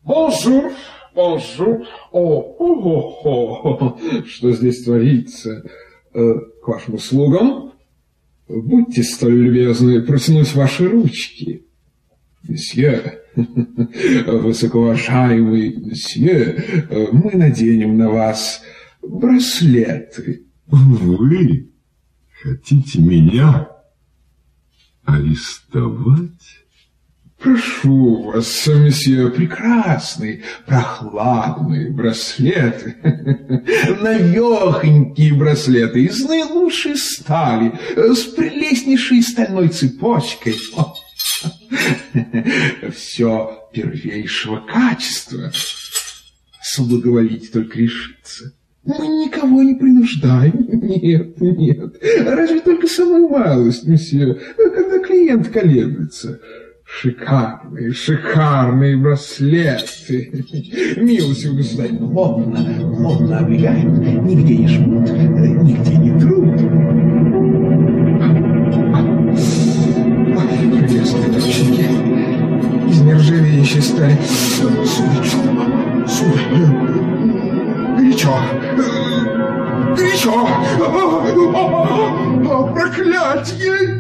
Бонжур, бонжур. О, что здесь творится? К вашим услугам. Будьте столь любезны протянуть ваши ручки. Месье, высокоуважаемый месье, мы наденем на вас браслеты. Вы хотите меня арестовать? Прошу вас, месье, прекрасные, прохладные браслеты, навехонькие браслеты из наилучшей стали, с прелестнейшей стальной цепочкой. Все первейшего качества. Соблаговолите только решиться. Мы никого не принуждаем. Нет, нет. Разве только самую малость, месье, когда клиент колеблется. Шикарные, шикарные браслеты. Милостивый государь, плотно облегают, нигде не жмут, нигде не трут. Прелестные ручки из нержавеющей стали. Сударь, горячо, горячо. Проклятье!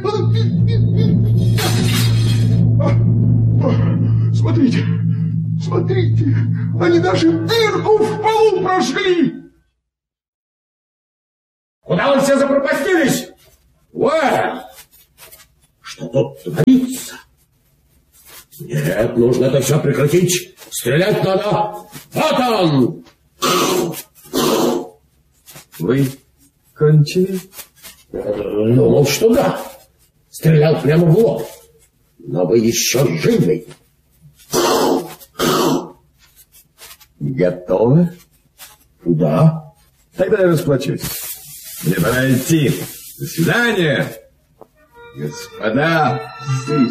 Смотрите, смотрите, они даже дырку в полу прожгли. Куда вы все запропастились? Что тут творится? Нет, нужно это все прекратить. Стрелять надо. Вот он! Вы кончили? Думал, что да. Стрелял прямо в лоб. Но вы еще живы. Готовы? Да. Тогда я расплачусь. Мне пора идти. До свидания, господа.